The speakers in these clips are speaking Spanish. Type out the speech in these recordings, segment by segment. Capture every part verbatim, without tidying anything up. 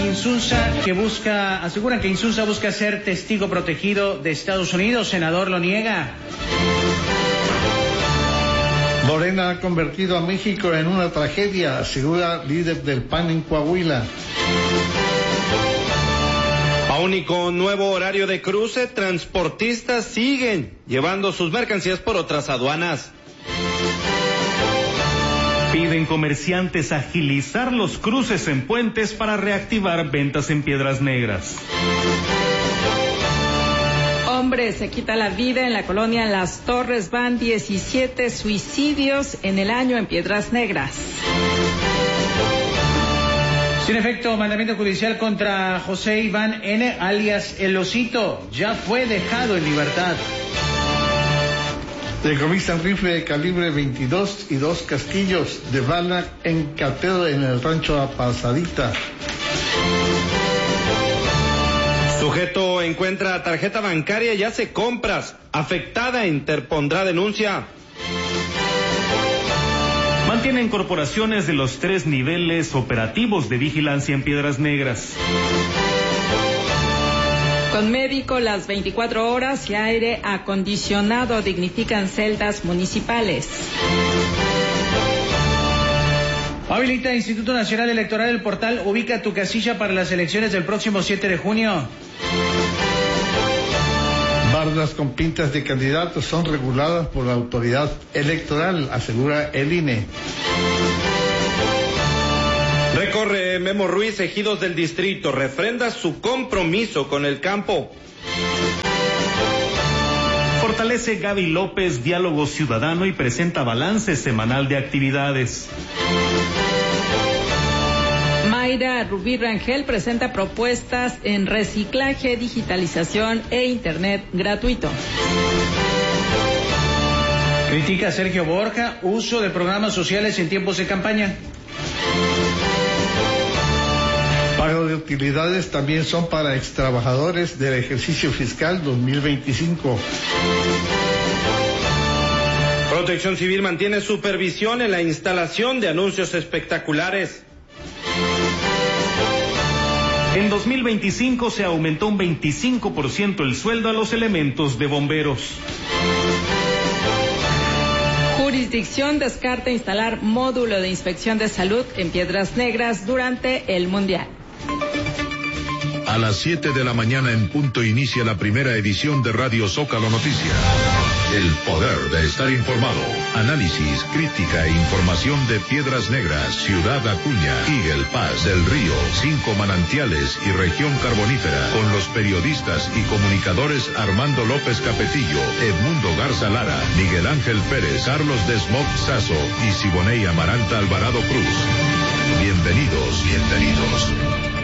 Insunza que busca, aseguran que Insunza busca ser testigo protegido de Estados Unidos. Senador lo niega. Morena ha convertido a México en una tragedia, asegura líder del P A N en Coahuila. Aún y con nuevo horario de cruce, transportistas siguen llevando sus mercancías por otras aduanas. Piden comerciantes agilizar los cruces en puentes para reactivar ventas en Piedras Negras. Hombre se quita la vida en la colonia Las Torres. Van diecisiete suicidios en el año en Piedras Negras. Sin efecto, mandamiento judicial contra José Iván N., alias El Osito, ya fue dejado en libertad. Decomisan rifle de calibre veintidós y dos casquillos de bala en cateo en el rancho Apasadita. Sujeto encuentra tarjeta bancaria y hace compras. Afectada interpondrá denuncia. Mantienen corporaciones de los tres niveles operativos de vigilancia en Piedras Negras. Con médico las veinticuatro horas y aire acondicionado dignifican celdas municipales. Habilita Instituto Nacional Electoral el portal Ubica tu casilla para las elecciones del próximo siete de junio. Bardas con pintas de candidatos son reguladas por la autoridad electoral, asegura el I N E. Recorre Memo Ruiz ejidos del distrito, refrenda su compromiso con el campo. Fortalece Gaby López diálogo ciudadano y presenta balance semanal de actividades. Mayra Rubí Rangel presenta propuestas en reciclaje, digitalización e internet gratuito. Critica a Sergio Borja uso de programas sociales en tiempos de campaña. Pago de utilidades también son para extrabajadores del ejercicio fiscal dos mil veinticinco. Protección Civil mantiene supervisión en la instalación de anuncios espectaculares. En dos mil veinticinco se aumentó un veinticinco por ciento el sueldo a los elementos de bomberos. Jurisdicción descarta instalar módulo de inspección de salud en Piedras Negras durante el Mundial. A las siete de la mañana en punto inicia la primera edición de Radio Zócalo Noticias. El poder de estar informado. Análisis, crítica e información de Piedras Negras, Ciudad Acuña, Eagle Pass, Del Río, Cinco Manantiales y Región Carbonífera. Con los periodistas y comunicadores Armando López Capetillo, Edmundo Garza Lara, Miguel Ángel Pérez, Carlos Desmog Sazo y Siboney Amaranta Alvarado Cruz. Bienvenidos, bienvenidos.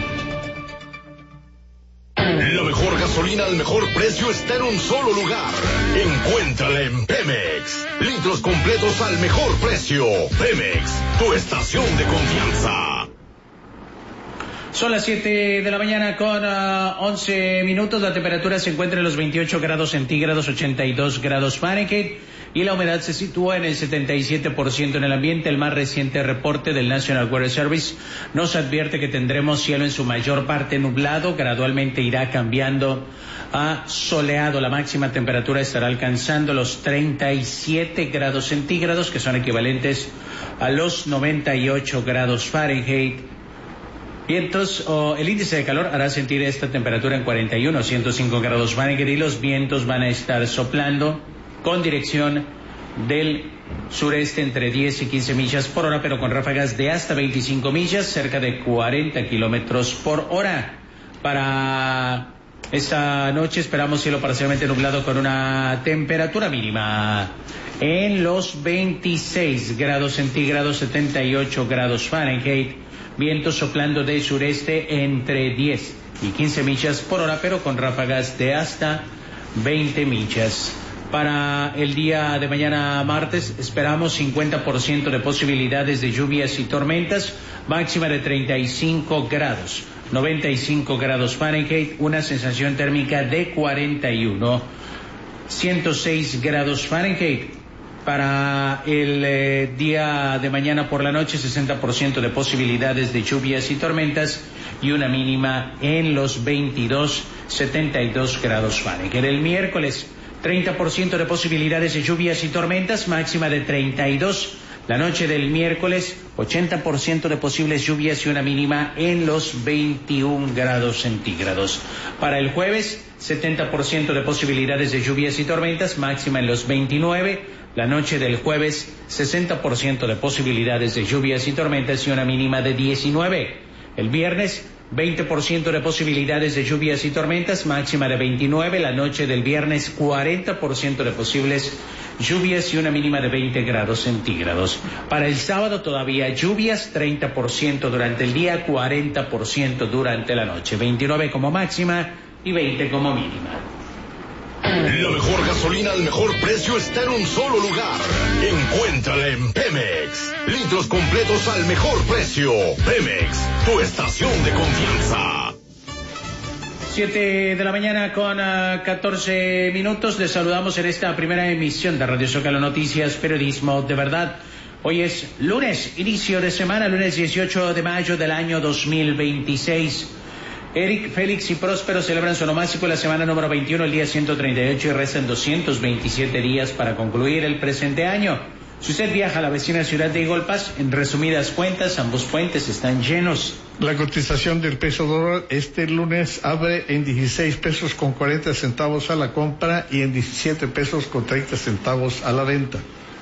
La mejor gasolina al mejor precio está en un solo lugar. Encuéntrala en Pemex. Litros completos al mejor precio. Pemex, tu estación de confianza. Son las siete de la mañana con uh, once minutos. La temperatura se encuentra en los veintiocho grados centígrados, ochenta y dos grados Fahrenheit. Y la humedad se sitúa en el setenta y siete por ciento en el ambiente. El más reciente reporte del National Weather Service nos advierte que tendremos cielo en su mayor parte nublado, gradualmente irá cambiando a soleado. La máxima temperatura estará alcanzando los treinta y siete grados centígrados, que son equivalentes a los noventa y ocho grados Fahrenheit. Vientos, oh, el índice de calor hará sentir esta temperatura en cuarenta y uno, ciento cinco grados Fahrenheit, y los vientos van a estar soplando con dirección del sureste entre diez y quince millas por hora, pero con ráfagas de hasta veinticinco millas, cerca de cuarenta kilómetros por hora. Para esta noche esperamos cielo parcialmente nublado con una temperatura mínima en los veintiséis grados centígrados, setenta y ocho grados Fahrenheit, vientos soplando de sureste entre diez y quince millas por hora, pero con ráfagas de hasta veinte millas. Para el día de mañana martes esperamos cincuenta por ciento de posibilidades de lluvias y tormentas, máxima de treinta y cinco grados, noventa y cinco grados Fahrenheit, una sensación térmica de cuarenta y uno, ciento seis grados Fahrenheit. Para el eh, día de mañana por la noche, sesenta por ciento de posibilidades de lluvias y tormentas y una mínima en los veintidós, setenta y dos grados Fahrenheit. El miércoles, treinta por ciento de posibilidades de lluvias y tormentas, máxima de treinta y dos. La noche del miércoles, ochenta por ciento de posibles lluvias y una mínima en los veintiún grados centígrados. Para el jueves, setenta por ciento de posibilidades de lluvias y tormentas, máxima en los veintinueve. La noche del jueves, sesenta por ciento de posibilidades de lluvias y tormentas y una mínima de diecinueve. El viernes, veinte por ciento de posibilidades de lluvias y tormentas, máxima de veintinueve. La noche del viernes, cuarenta por ciento de posibles lluvias y una mínima de veinte grados centígrados. Para el sábado todavía lluvias, treinta por ciento durante el día, cuarenta por ciento durante la noche. veintinueve como máxima y veinte como mínima. La mejor gasolina al mejor precio está en un solo lugar. Encuéntrala en Pemex. Litros completos al mejor precio. Pemex, tu estación de confianza. Siete de la mañana con uh, catorce minutos. Les saludamos en esta primera emisión de Radio Zócalo Noticias, periodismo de verdad. Hoy es lunes, inicio de semana, lunes dieciocho de mayo del año dos mil veintiséis. Eric, Félix y Próspero celebran su onomástico la semana número veintiuno, el día ciento treinta y ocho, y restan doscientos veintisiete días para concluir el presente año. Si usted viaja a la vecina ciudad de Igolpas, en resumidas cuentas, ambos puentes están llenos. La cotización del peso dólar este lunes abre en dieciséis pesos con cuarenta centavos a la compra y en diecisiete pesos con treinta centavos a la venta.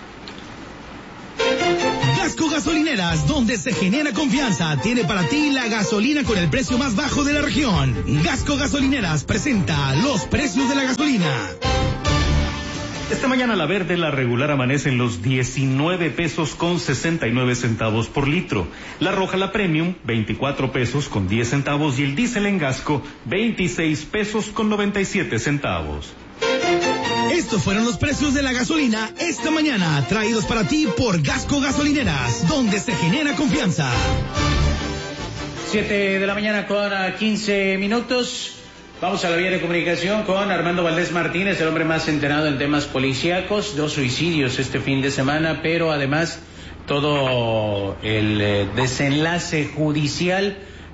Gasco Gasolineras, donde se genera confianza, tiene para ti la gasolina con el precio más bajo de la región. Gasco Gasolineras presenta los precios de la gasolina. Esta mañana la verde, la regular, amanece en los diecinueve pesos con sesenta y nueve centavos por litro. La roja, la premium, veinticuatro pesos con diez centavos y el diésel en Gasco, veintiséis pesos con noventa y siete centavos. Estos fueron los precios de la gasolina esta mañana, traídos para ti por Gasco Gasolineras, donde se genera confianza. Siete de la mañana con quince minutos. Vamos a la vía de comunicación con Armando Valdés Martínez, el hombre más enterado en temas policíacos. Dos suicidios este fin de semana, pero además todo el eh, desenlace judicial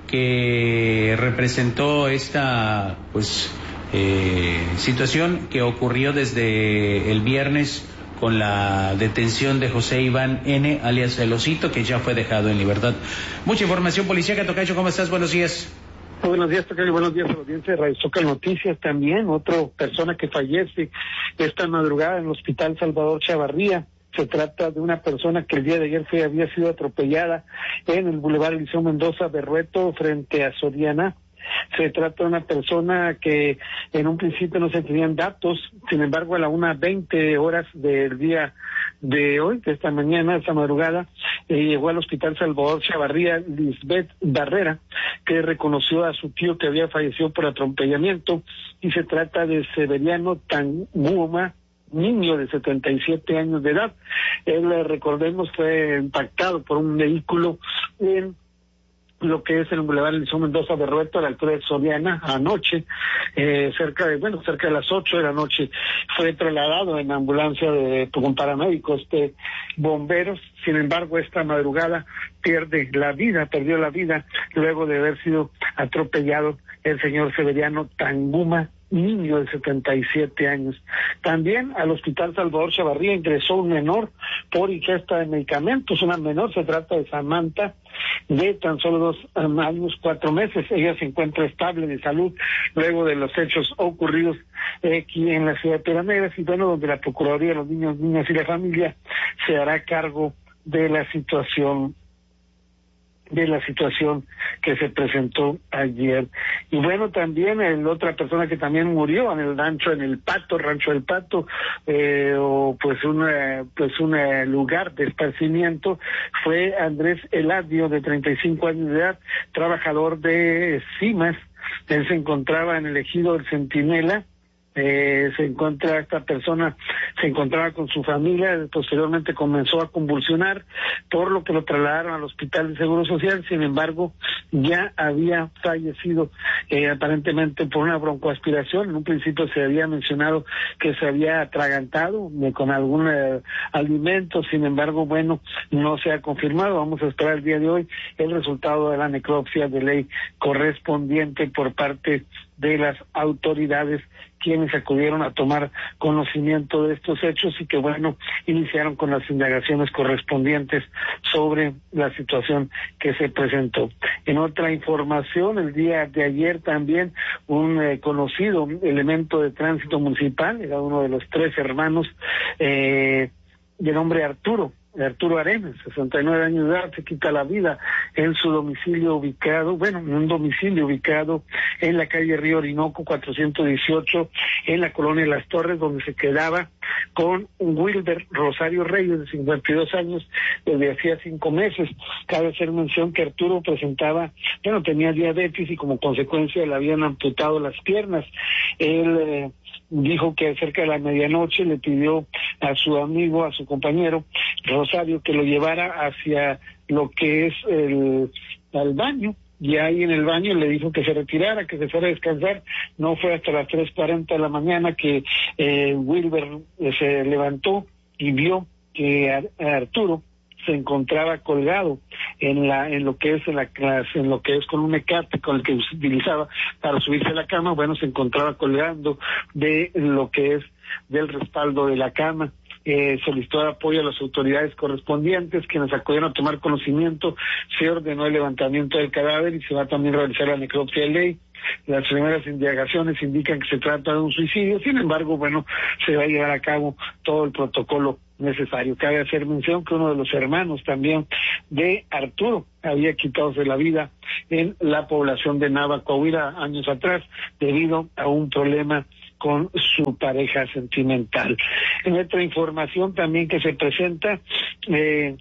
que representó esta pues eh, situación que ocurrió desde el viernes con la detención de José Iván N., alias El Osito, que ya fue dejado en libertad. Mucha información policíaca. Tocayo, ¿cómo estás? Buenos días. Buenos días, Tocayo. Buenos días a la audiencia de Radio Zócalo Noticias. También otra persona que fallece esta madrugada en el Hospital Salvador Chavarría. Se trata de una persona que el día de ayer fue, había sido atropellada en el Boulevard Eliseo Mendoza Berrueto frente a Soriana. Se trata de una persona que en un principio no se tenían datos, sin embargo a la una veinte horas del día de hoy, de esta mañana, esta madrugada, eh, llegó al Hospital Salvador Chavarría Lisbeth Barrera, que reconoció a su tío que había fallecido por atropellamiento, y se trata de Severiano Tanguma, niño de setenta y siete años de edad. Él, recordemos, fue impactado por un vehículo en lo que es el Boulevard Eliseo Mendoza Berrueto, a la altura de Soriana, anoche, eh, cerca de, bueno, cerca de las ocho de la noche. Fue trasladado en ambulancia de, con paramédicos de bomberos. Sin embargo, esta madrugada pierde la vida, perdió la vida, luego de haber sido atropellado el señor Severiano Tanguma, niño de setenta y siete años. También al Hospital Salvador Chavarría ingresó un menor por ingesta de medicamentos. Una menor, se trata de Samantha, de tan solo dos um, años, cuatro meses. Ella se encuentra estable de salud luego de los hechos ocurridos eh, aquí en la ciudad de Piedras Negras, y bueno, donde la Procuraduría de los Niños, Niñas y la Familia se hará cargo de la situación de la situación que se presentó ayer. Y bueno, también el otra persona que también murió en el rancho, en el Pato, Rancho del Pato, eh, o pues una, pues un lugar de esparcimiento, fue Andrés Eladio, de treinta y cinco años de edad, trabajador de Cimas. Él se encontraba en el ejido del Centinela, Eh, se encuentra esta persona, se encontraba con su familia, posteriormente comenzó a convulsionar, por lo que lo trasladaron al Hospital de Seguro Social. Sin embargo, ya había fallecido eh, aparentemente por una broncoaspiración. En un principio se había mencionado que se había atragantado eh, con algún eh, alimento. Sin embargo, bueno, no se ha confirmado. Vamos a esperar el día de hoy el resultado de la necropsia de ley correspondiente por parte de las autoridades, quienes acudieron a tomar conocimiento de estos hechos y que, bueno, iniciaron con las indagaciones correspondientes sobre la situación que se presentó. En otra información, el día de ayer también un eh, conocido elemento de tránsito municipal, era uno de los tres hermanos, eh, de nombre Arturo, Arturo Arenas, sesenta y nueve años de edad, se quita la vida en su domicilio ubicado, bueno, en un domicilio ubicado en la calle Río Orinoco cuatrocientos dieciocho, en la colonia Las Torres, donde se quedaba con un Wilber Rosario Reyes, de cincuenta y dos años, desde hacía cinco meses. Cabe hacer mención que Arturo presentaba, bueno, tenía diabetes y como consecuencia le habían amputado las piernas. Él eh, dijo que cerca de la medianoche le pidió a su amigo, a su compañero Rosario, que lo llevara hacia lo que es el al baño, y ahí en el baño le dijo que se retirara, que se fuera a descansar. No fue hasta las tres cuarenta de la mañana que eh, Wilber eh, se levantó y vio que a, a Arturo se encontraba colgado en la en lo que es en la clase, en lo que es con un mecate con el que utilizaba para subirse a la cama. Bueno, se encontraba colgando de lo que es del respaldo de la cama. Eh, solicitó apoyo a las autoridades correspondientes, quienes acudieron a tomar conocimiento. Se ordenó el levantamiento del cadáver y se va también a realizar la necropsia de ley. Las primeras indagaciones indican que se trata de un suicidio. Sin embargo, bueno, se va a llevar a cabo todo el protocolo necesario. Cabe hacer mención que uno de los hermanos también de Arturo había quitándose la vida en la población de Nava, Coahuila, años atrás, debido a un problema con su pareja sentimental. En otra información también que se presenta, eh,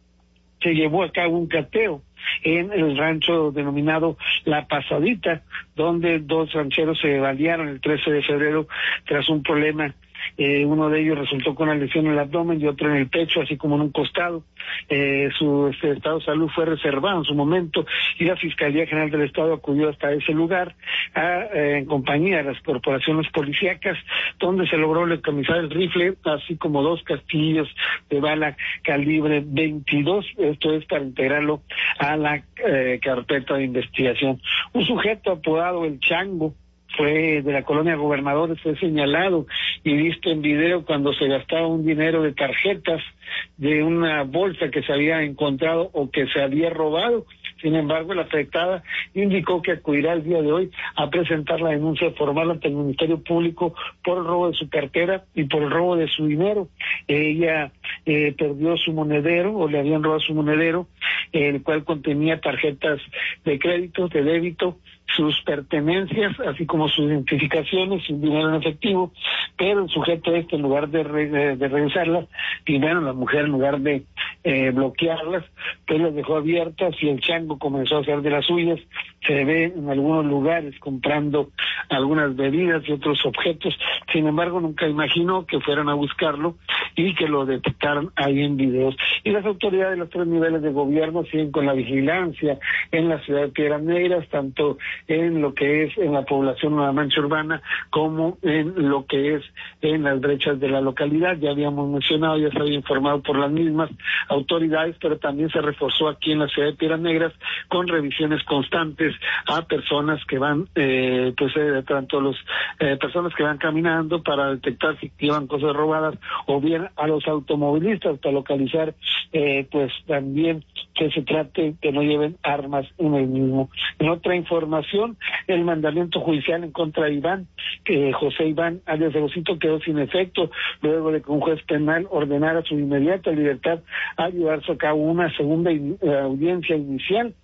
se llevó a cabo un cateo en el rancho denominado La Pasadita, donde dos rancheros se balearon el trece de febrero tras un problema. Eh, uno de ellos resultó con una lesión en el abdomen y otro en el pecho, así como en un costado. Eh, su este, estado de salud fue reservado en su momento y la Fiscalía General del Estado acudió hasta ese lugar a, eh, en compañía de las corporaciones policíacas, donde se logró decomisar el rifle, así como dos castillos de bala calibre veintidós, esto es para integrarlo a la eh, carpeta de investigación. Un sujeto apodado El Chango, fue de la colonia Gobernadores, fue señalado y visto en video cuando se gastaba un dinero de tarjetas de una bolsa que se había encontrado o que se había robado. Sin embargo, la afectada indicó que acudirá el día de hoy a presentar la denuncia formal ante el Ministerio Público por el robo de su cartera y por el robo de su dinero. Ella eh, perdió su monedero, o le habían robado su monedero, el cual contenía tarjetas de crédito, de débito, sus pertenencias, así como sus identificaciones, su dinero en efectivo, pero el sujeto este, en lugar de, re, de revisarlas, y bueno, la mujer en lugar de eh, bloquearlas, pues las dejó abiertas y el Chango comenzó a hacer de las suyas. Se ve en algunos lugares comprando algunas bebidas y otros objetos. Sin embargo, nunca imaginó que fueran a buscarlo y que lo detectaran ahí en videos. Y las autoridades de los tres niveles de gobierno siguen con la vigilancia en la ciudad de Piedras Negras, tanto en lo que es en la población de la mancha urbana como en lo que es en las brechas de la localidad. Ya habíamos mencionado, ya se había informado por las mismas autoridades, pero también se reforzó aquí en la ciudad de Piedras Negras con revisiones constantes a personas que van, eh, pues eh, tanto los eh, personas que van caminando para detectar si llevan cosas robadas, o bien a los automovilistas para localizar, eh, pues también que se trate que no lleven armas en el mismo. En otra información, el mandamiento judicial en contra de Iván, que José Iván alias Egocito, quedó sin efecto luego de que un juez penal ordenara su inmediata libertad al llevarse a cabo una segunda in, uh, audiencia inicial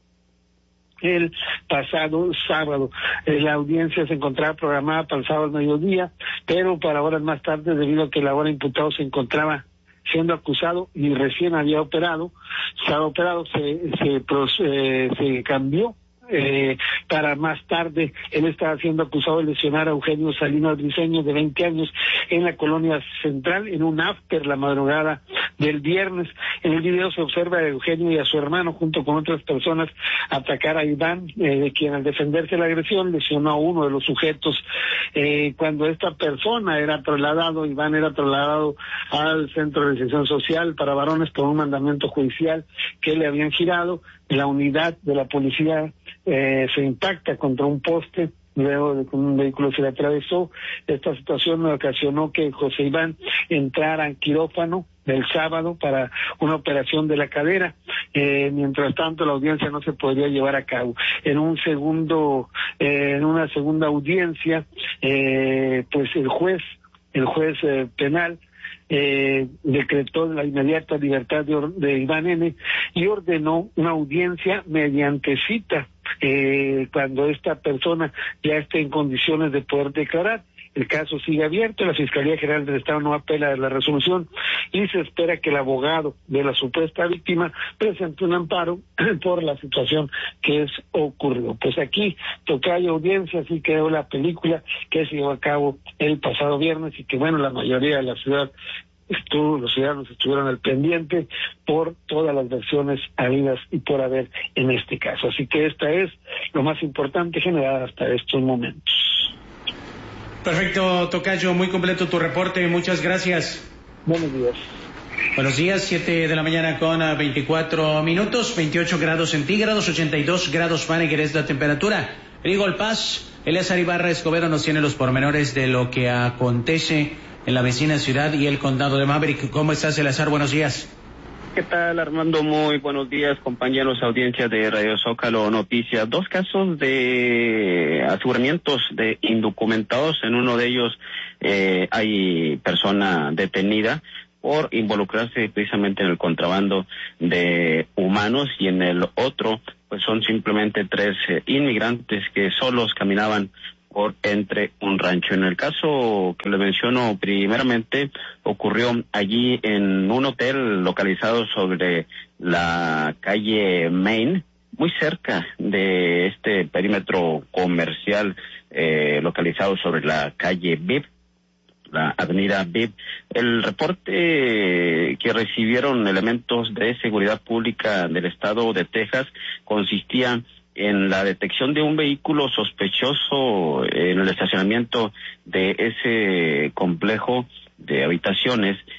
el pasado sábado. Eh, la audiencia se encontraba programada para el sábado al mediodía, pero para horas más tarde, debido a que el ahora imputado se encontraba siendo acusado y recién había operado, estaba operado, se, se, eh, se cambió eh, para más tarde. Él estaba siendo acusado de lesionar a Eugenio Salinas Briceño, de veinte años, en la colonia central, en un after la madrugada del viernes. En el video se observa a Eugenio y a su hermano, junto con otras personas, atacar a Iván, eh, quien al defenderse de la agresión lesionó a uno de los sujetos. Eh, cuando esta persona era trasladado, Iván era trasladado al Centro de Reinserción Social para Varones por un mandamiento judicial que le habían girado, la unidad de la policía eh, se impacta contra un poste, luego de que un vehículo se le atravesó. Esta situación ocasionó que José Iván entrara en quirófano del sábado para una operación de la cadera. Eh, mientras tanto, la audiencia no se podría llevar a cabo. En un segundo, eh, en una segunda audiencia, eh, pues el juez, el juez eh, penal, Eh, decretó la inmediata libertad de, de Iván N. y ordenó una audiencia mediante cita eh, cuando esta persona ya esté en condiciones de poder declarar. El caso sigue abierto, la Fiscalía General del Estado no apela de la resolución y se espera que el abogado de la supuesta víctima presente un amparo por la situación que es ocurrido. Pues aquí tocayo audiencia, así quedó la película que se llevó a cabo el pasado viernes y que bueno, la mayoría de la ciudad estuvo, los ciudadanos estuvieron al pendiente por todas las versiones habidas y por haber en este caso. Así que esta es lo más importante generada hasta estos momentos. Perfecto, tocayo, muy completo tu reporte, muchas gracias. Buenos días. Buenos días, siete de la mañana con veinticuatro minutos, veintiocho grados centígrados, ochenta y dos grados Fahrenheit es la temperatura. Rigol Paz, Eleazar Ibarra Escobedo nos tiene los pormenores de lo que acontece en la vecina ciudad y el condado de Maverick. ¿Cómo estás, Eleazar? Buenos días. ¿Qué tal, Armando? Muy buenos días, compañeros, audiencia de Radio Zócalo Noticias. Dos casos de aseguramientos de indocumentados. En uno de ellos eh, hay persona detenida por involucrarse precisamente en el contrabando de humanos, y en el otro pues son simplemente tres eh, inmigrantes que solos caminaban por entre un rancho. En el caso que le menciono primeramente, ocurrió allí en un hotel localizado sobre la calle Main, muy cerca de este perímetro comercial eh, localizado sobre la calle V I P, la avenida V I P. El reporte que recibieron elementos de seguridad pública del estado de Texas consistía en la detección de un vehículo sospechoso en el estacionamiento de ese complejo de habitaciones,